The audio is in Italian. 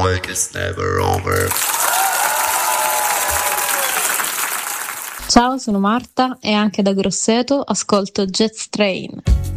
like it's never over. Ciao, sono Marta e anche da Grosseto ascolto Jet Train.